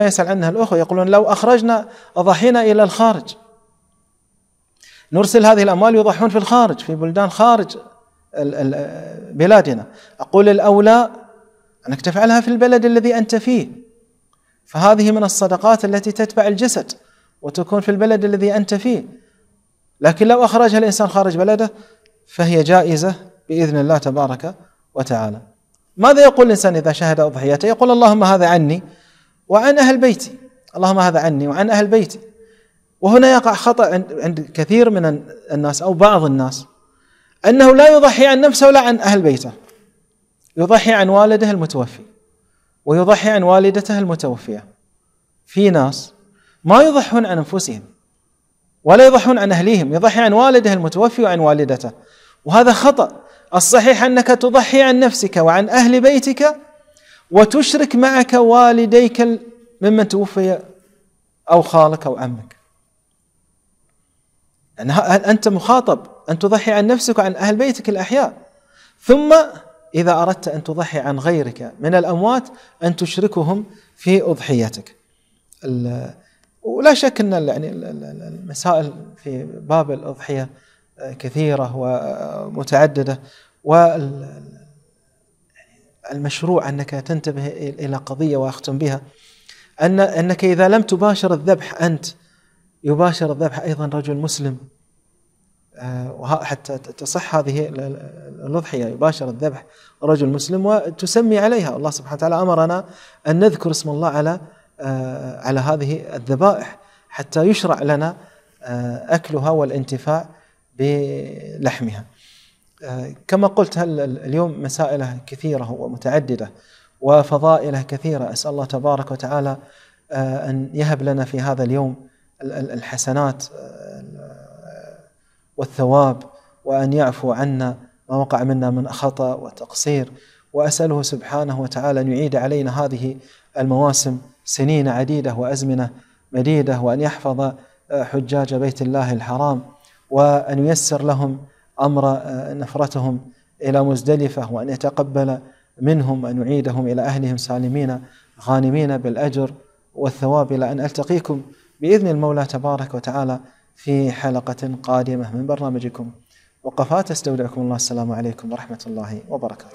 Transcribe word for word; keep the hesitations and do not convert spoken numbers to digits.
يسأل عنها الأخوة يقولون لو أخرجنا أضحينا إلى الخارج، نرسل هذه الأموال يضحون في الخارج، في بلدان خارج بلادنا. أقول الأولى أنك تفعلها في البلد الذي أنت فيه، فهذه من الصدقات التي تتبع الجسد وتكون في البلد الذي أنت فيه. لكن لو أخرجها الإنسان خارج بلده فهي جائزة بإذن الله تبارك وتعالى. ماذا يقول الإنسان إذا شهد أضحيته؟ يقول اللهم هذا عني وعن أهل بيتي، اللهم هذا عني وعن أهل بيتي. وهنا يقع خطأ عند كثير من الناس أو بعض الناس، أنه لا يضحي عن نفسه ولا عن أهل بيته، يضحي عن والده المتوفي ويضحي عن والدته المتوفية. في ناس ما يضحون عن أنفسهم ولا يضحون عن أهليهم، يضحي عن والده المتوفي وعن والدته، وهذا خطأ. الصحيح أنك تضحي عن نفسك وعن أهل بيتك وتشرك معك والديك ممن توفي أو خالك أو عمك. يعني أنت مخاطب أن تضحي عن نفسك وعن أهل بيتك الأحياء، ثم إذا أردت أن تضحي عن غيرك من الأموات أن تشركهم في أضحيتك. ولا شك أن يعني المسائل في باب الأضحية كثيرة ومتعددة، والمشروع أنك تنتبه إلى قضية وأختم بها، أن أنك إذا لم تباشر الذبح أنت يباشر الذبح أيضا رجل مسلم، وحتى تصح هذه الأضحية يباشر الذبح رجل مسلم وتسمي عليها. الله سبحانه وتعالى أمرنا أن نذكر اسم الله على على هذه الذبائح حتى يشرع لنا أكلها والانتفاع بلحمها. كما قلت اليوم مسائل كثيرة ومتعددة وفضائل كثيرة، أسأل الله تبارك وتعالى أن يهب لنا في هذا اليوم الحسنات والثواب، وأن يعفو عنا ما وقع منا من خطأ وتقصير. وأسأله سبحانه وتعالى أن يعيد علينا هذه المواسم سنين عديدة وأزمنة مديدة، وأن يحفظ حجاج بيت الله الحرام، وأن ييسر لهم أمر نفرتهم إلى مزدلفة، وأن يتقبل منهم وأن يعيدهم إلى أهلهم سالمين غانمين بالأجر والثواب. إلى أن ألتقيكم بإذن المولى تبارك وتعالى في حلقة قادمة من برنامجكم وقفات. استودعكم الله، السلام عليكم ورحمة الله وبركاته.